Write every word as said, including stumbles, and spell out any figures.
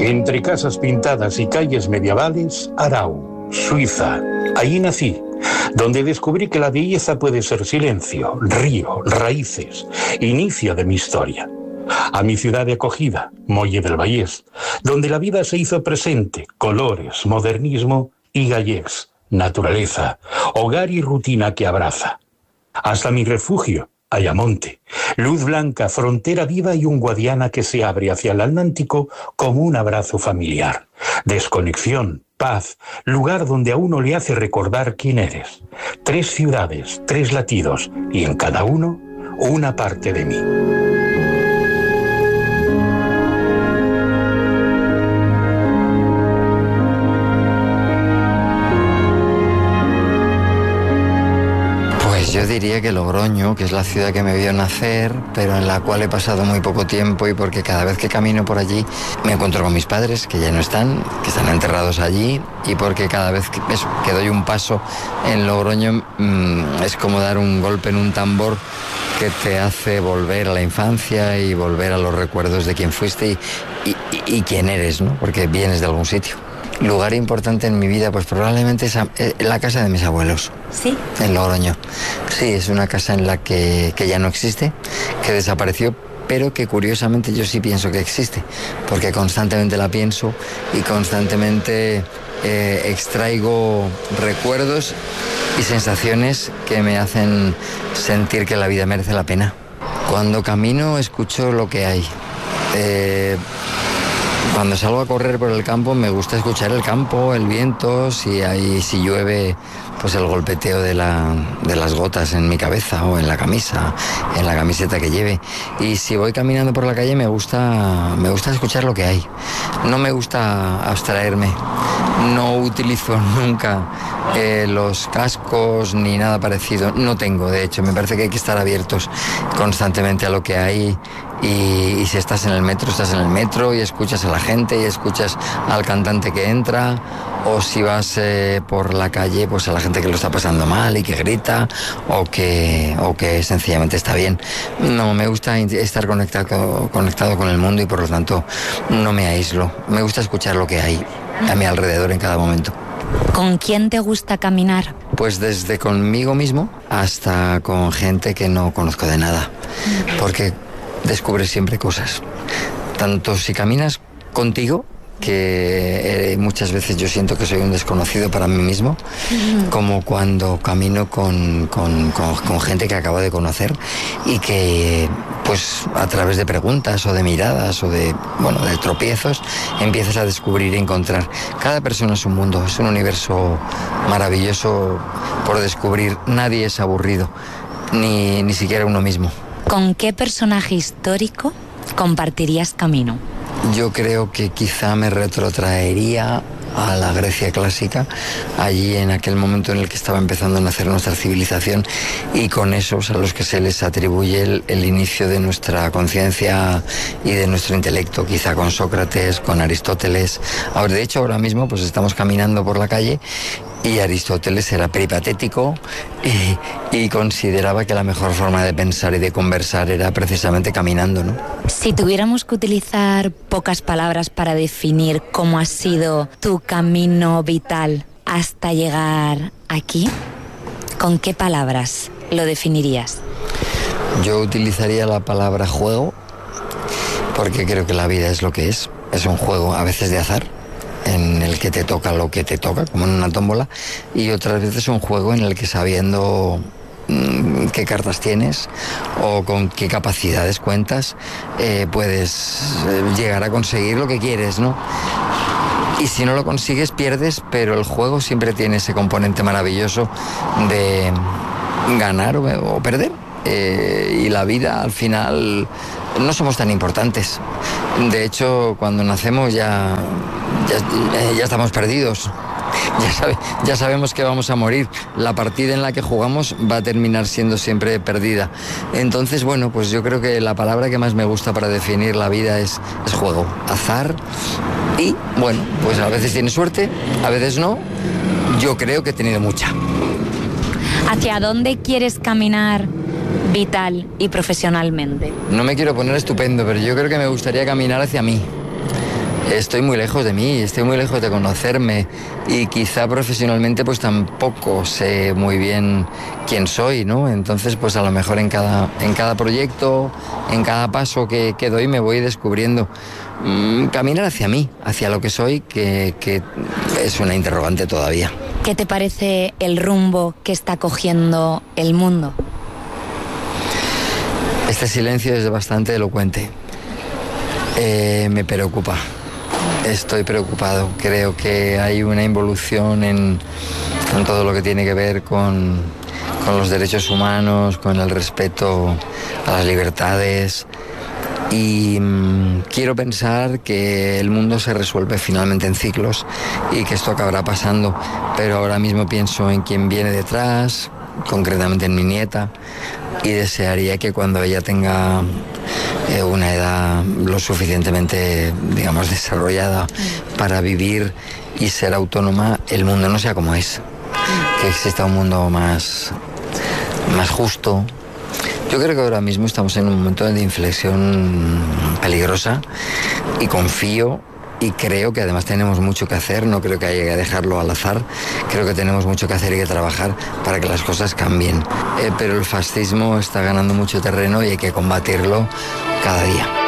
Entre casas pintadas y calles medievales, Arau, Suiza. Ahí nací, donde descubrí que la belleza puede ser silencio, río, raíces, inicio de mi historia. A mi ciudad de acogida, Molle del Vallès, donde la vida se hizo presente, colores, modernismo y gallecs, naturaleza, hogar y rutina que abraza. Hasta mi refugio, Ayamonte, luz blanca, frontera viva y un Guadiana que se abre hacia el Atlántico como un abrazo familiar. Desconexión, paz, lugar donde a uno le hace recordar quién eres. Tres ciudades, tres latidos y en cada uno, una parte de mí. Yo diría que Logroño, que es la ciudad que me vio nacer, pero en la cual he pasado muy poco tiempo y porque cada vez que camino por allí me encuentro con mis padres, que ya no están, que están enterrados allí, y porque cada vez que, eso, que doy un paso en Logroño mmm, es como dar un golpe en un tambor que te hace volver a la infancia y volver a los recuerdos de quién fuiste y, y, y, y quién eres, ¿no? Porque vienes de algún sitio. Lugar importante en mi vida, pues probablemente es la casa de mis abuelos. ¿Sí? En Logroño. Sí, es una casa en la que, que ya no existe, que desapareció, pero que curiosamente yo sí pienso que existe, porque constantemente la pienso y constantemente eh, extraigo recuerdos y sensaciones que me hacen sentir que la vida merece la pena. Cuando camino escucho lo que hay. Eh, Cuando salgo a correr por el campo me gusta escuchar el campo, el viento, si hay, si llueve, pues el golpeteo de, la, de las gotas en mi cabeza o en la camisa, en la camiseta que lleve. Y si voy caminando por la calle me gusta, me gusta escuchar lo que hay. No me gusta abstraerme. No utilizo nunca eh, los cascos ni nada parecido. No tengo, de hecho. Me parece que hay que estar abiertos constantemente a lo que hay. Y, y si estás en el metro, estás en el metro y escuchas a la gente y escuchas al cantante que entra, o si vas eh, por la calle, pues a la gente que lo está pasando mal y que grita, o que, o que sencillamente está bien. No, me gusta estar conectado, conectado con el mundo y por lo tanto no me aíslo. Me gusta escuchar lo que hay a mi alrededor en cada momento. ¿Con quién te gusta caminar? Pues desde conmigo mismo hasta con gente que no conozco de nada, porque descubres siempre cosas. Tanto si caminas contigo, que eh, muchas veces yo siento que soy un desconocido para mí mismo, uh-huh. como cuando camino con, con, con, con gente que acabo de conocer y que, pues, a través de preguntas o de miradas o de, bueno, de tropiezos, empiezas a descubrir y encontrar. Cada persona es un mundo, es un universo maravilloso por descubrir. Nadie es aburrido, ni, ni siquiera uno mismo. ¿Con qué personaje histórico compartirías camino? Yo creo que quizá me retrotraería a la Grecia clásica, allí en aquel momento en el que estaba empezando a nacer nuestra civilización, y con esos a los que se les atribuye el, el inicio de nuestra conciencia y de nuestro intelecto, quizá con Sócrates, con Aristóteles. Ahora, de hecho, ahora mismo pues estamos caminando por la calle y Aristóteles era peripatético y, y consideraba que la mejor forma de pensar y de conversar era precisamente caminando, ¿no? Si tuviéramos que utilizar pocas palabras para definir cómo ha sido tu camino vital hasta llegar aquí, ¿con qué palabras lo definirías? Yo utilizaría la palabra juego, porque creo que la vida es lo que es. Es un juego a veces de azar, en el que te toca lo que te toca, como en una tómbola, y otras veces un juego en el que, sabiendo mmm, qué cartas tienes o con qué capacidades cuentas, eh, puedes eh, llegar a conseguir lo que quieres, ¿no? Y si no lo consigues, pierdes, pero el juego siempre tiene ese componente maravilloso de ganar o, o perder. Eh, y la vida, al final, no somos tan importantes. De hecho, cuando nacemos ya, ya, ya estamos perdidos. Ya, sabe, ya sabemos que vamos a morir. La partida en la que jugamos va a terminar siendo siempre perdida. Entonces, bueno, pues yo creo que la palabra que más me gusta para definir la vida es, es juego, azar. Y, bueno, pues a veces tienes suerte, a veces no. Yo creo que he tenido mucha. ¿Hacia dónde quieres caminar vital y profesionalmente? No me quiero poner estupendo, pero yo creo que me gustaría caminar hacia mí. estoy muy lejos de mí, estoy muy lejos de conocerme y quizá profesionalmente pues tampoco sé muy bien quién soy, ¿no? Entonces pues a lo mejor en cada, en cada proyecto, en cada paso que, que doy me voy descubriendo. Mm, caminar hacia mí, hacia lo que soy, que, que es una interrogante todavía. ¿Qué te parece el rumbo que está cogiendo el mundo? Este silencio es bastante elocuente. Eh, me preocupa. Estoy preocupado. Creo que hay una involución en, en todo lo que tiene que ver con, con los derechos humanos, con el respeto a las libertades. Y mmm, quiero pensar que el mundo se resuelve finalmente en ciclos y que esto acabará pasando. Pero ahora mismo pienso en quién viene detrás, concretamente en mi nieta, y desearía que cuando ella tenga eh, una edad lo suficientemente, digamos, desarrollada para vivir y ser autónoma, el mundo no sea como es. Que exista un mundo más, más justo. Yo creo que ahora mismo estamos en un momento de inflexión peligrosa y confío y creo que además tenemos mucho que hacer, no creo que haya que dejarlo al azar, creo que tenemos mucho que hacer y que trabajar para que las cosas cambien. Eh, pero el fascismo está ganando mucho terreno y hay que combatirlo cada día.